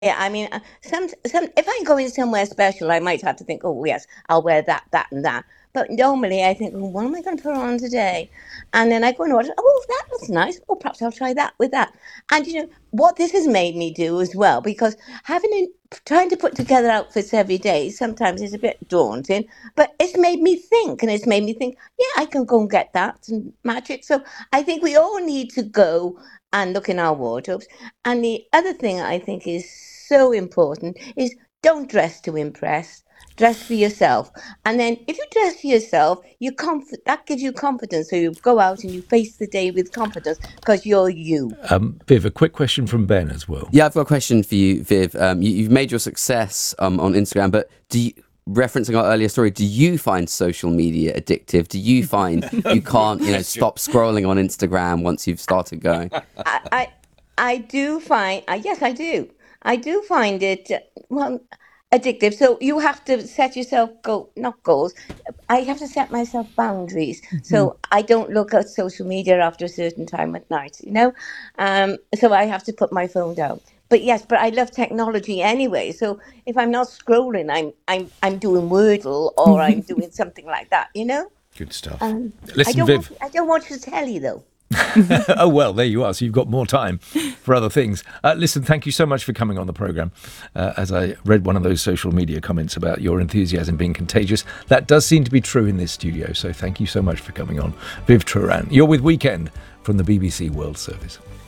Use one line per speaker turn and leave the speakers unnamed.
Yeah, I mean, some if I'm going somewhere special, I might have to think, oh yes, I'll wear that, that, and that. But normally, I think, well, what am I going to put on today? And then I go and order. Oh, that looks nice. Oh, perhaps I'll try that with that. And what this has made me do as well, because trying to put together outfits every day sometimes is a bit daunting. But it's made me think, and it's made me think, yeah, I can go and get that and match it. So I think we all need to go and look in our wardrobes. And the other thing I think is so important is don't dress to impress. Dress for yourself. And then if you dress for yourself, that gives you confidence. So you go out and you face the day with confidence because you're you.
Viv, a quick question from Ben as well.
Yeah, I've got a question for you, Viv. You've made your success on Instagram, but referencing our earlier story, do you find social media addictive? Do you find you can't, stop scrolling on Instagram once you've started going?
I, I, I do find, yes, I do. I do find it, well, addictive. So you have to set yourself not goals. I have to set myself boundaries. So I don't look at social media after a certain time at night. So I have to put my phone down. But yes, but I love technology anyway. So if I'm not scrolling, I'm doing Wordle or I'm doing something like that.
Good stuff.
Um, I
Listen,
don't watch
Viv.
I don't watch the telly though.
Oh, well, there you are. So you've got more time for other things. Listen, thank you so much for coming on the programme. As I read one of those social media comments about your enthusiasm being contagious, that does seem to be true in this studio. So thank you so much for coming on. Viv Turan, you're with Weekend from the BBC World Service.